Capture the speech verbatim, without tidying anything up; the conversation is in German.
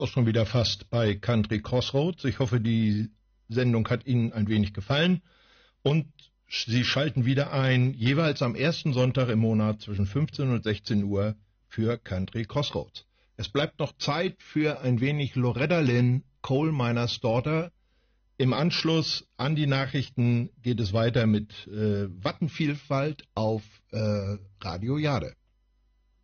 Auch schon wieder fast bei Country Crossroads. Ich hoffe, die Sendung hat Ihnen ein wenig gefallen und Sie schalten wieder ein, jeweils am ersten Sonntag im Monat zwischen fünfzehn und sechzehn Uhr für Country Crossroads. Es bleibt noch Zeit für ein wenig Loretta Lynn, Coal Miner's Daughter. Im Anschluss an die Nachrichten geht es weiter mit äh, Wattenvielfalt auf äh, Radio Jade.